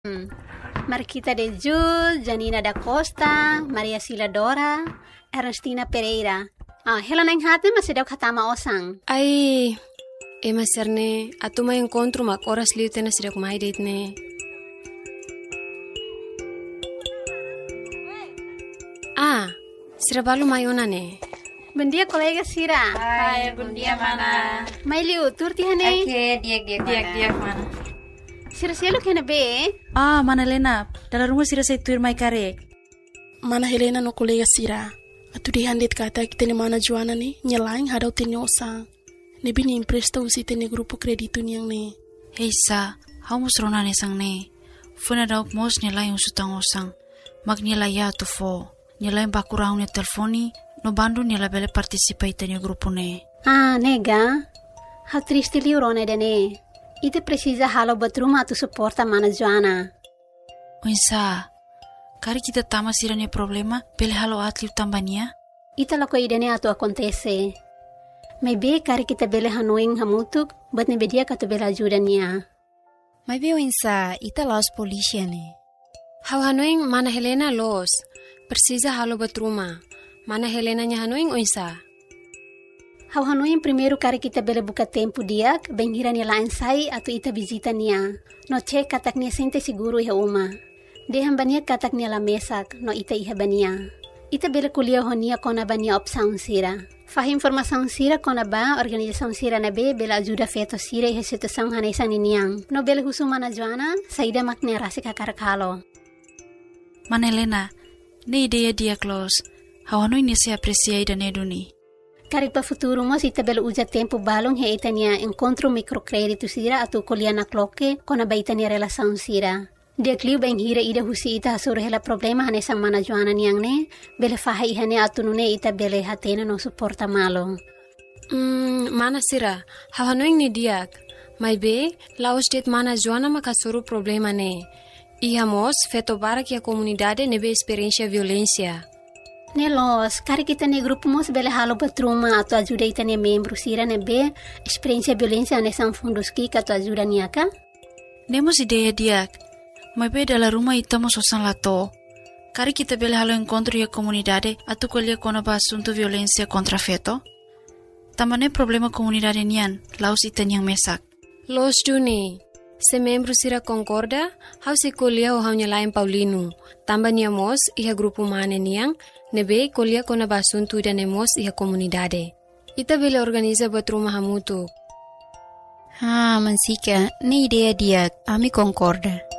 Marquita de Jul, Janina da Costa, Maria Sila Dora, Ernestina Pereira. Hello nang hati masih daw katama osang. Ai, maserne, atu may encontro mak oras liute na sidak may date ne. Sira balu mayona ne. Buen dia kolega Sira. Hai, buen dia mana? Mailiu, turti hane. Oke, diak mana? Sira sialo kena be. Mana Lena? Dalam rumah Sira saya tuir mai karek. Mana Helena no kolega Sira. Atu dihandit kata kita ni mana Joana ni nyelain hadau tinyosa. Nebi ni impresta usite ni grupo kreditu ni yang ne. Hei sa, hau musrona ne sang ne. Funa dauk mos nyelain usutang osang. Mag nyelaya tu fo. Nyelain bakurau ne telefoni. No bandu nyela bele participa ite ni grupo ne. Nega. How triste liurone de ne. Ite precisa halo batruma tu suporta mana Joana. Oinsa, kari kita tama Sira ne problema, bele halo atliu tambania? Ita lako idene atu acontece. May be kari kita bele hanuing hamutuk, bat ne bedia katu bele ajuda niya. May be oinsa, ita laos polisia ne. Hau hanuing mana Helena los. Precisa halo batruma. Mana Helena nya hanuing oinsa. Hau hanuing primeiro kari kita bele buka tempo diak, bem hira niya lain sai atu ita visita niya. No cek katak niya sente siguro iha uma. Deham bania katak niya la mesak, no ita iha bania. Ita bele kuliah honia kona bania opsaun Sira. Fah informação Sira kona ba organização Sira na be bela ajuda feto Sira iha situação hanesan niniang. No bele husu mana Joana, saida makne rasi kakarakalo. Mana Helena, ne ideia dia close. Hau hanui ni se apreciai da neduni. Kari pa futuro mo ita bele uja tempo balong he ita niya encontro microcredito Sira atu kuliah na kloke kona ba ita niya relação Sira. Dia kliu beng hira ida husi ita hasuro hela problema hanesan mana Joana niyang ne, bele faha ihane atu nune ita bele hatena no suporta malo. Mana Sira, hau hanuing ni diak. May be, laos det mana Joana makasuru problema ne. Ihamos feto barak ya comunidade nebe experiência violência. Nelos, kari kita ne grupo mos bele halo batruma atu ajuda ita ne membro Sira nebe experiência violência hanesan fundos ki atu ajuda niaka? Nemos ideia diak. May be dala rumah ita mo sosan lato. Kari kita bele halo encontro ya comunidade atu kuliah kona ba asunto violência contra feto. Tamane problema comunidade nian, laos ita niyang mesak. Los duni. Se membro Sira concorda, hau se kuliah o hau nyalain Paulino. Tamba niamos iha grupo mane niang, nebe kuliah kona basuntu ida nemos iha comunidade. Ita bele organiza batruma hamutu. Mansika, ni idea dia, ami concorda.